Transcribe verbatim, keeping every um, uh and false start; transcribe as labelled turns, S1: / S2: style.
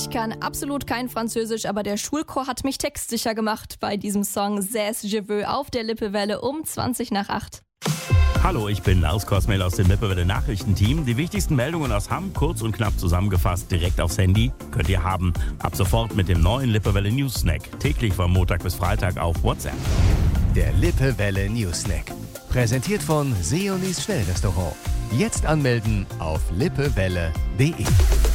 S1: Ich kann absolut kein Französisch, aber der Schulchor hat mich textsicher gemacht bei diesem Song C'est je veux auf der Lippewelle um zwanzig nach acht.
S2: Hallo, ich bin Lars Kosmel aus dem Lippewelle Nachrichtenteam. Die wichtigsten Meldungen aus Hamm, kurz und knapp zusammengefasst, direkt aufs Handy, könnt ihr haben. Ab sofort mit dem neuen Lippewelle News Snack. Täglich von Montag bis Freitag auf WhatsApp.
S3: Der Lippewelle News Snack. Präsentiert von Seolis Schnellrestaurant. Jetzt anmelden auf lippewelle punkt de.